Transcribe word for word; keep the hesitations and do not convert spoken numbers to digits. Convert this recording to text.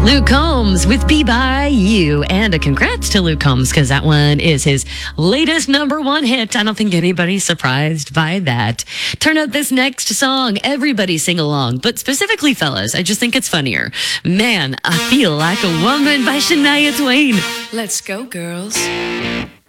Luke Combs with Be By You. And a congrats to Luke Combs because that one is his latest number one hit. I don't think anybody's surprised by that. Turn out this next song. Everybody sing along, but specifically fellas, I just think it's funnier. Man, I Feel Like a Woman by Shania Twain. Let's go, girls.